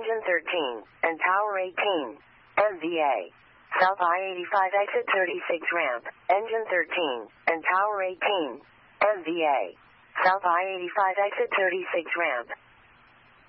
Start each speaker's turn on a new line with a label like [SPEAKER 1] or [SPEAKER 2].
[SPEAKER 1] engine 13, and tower 18. MVA. South I-85 exit 36 ramp, engine 13, and tower 18. MVA. South I-85 exit 36 ramp,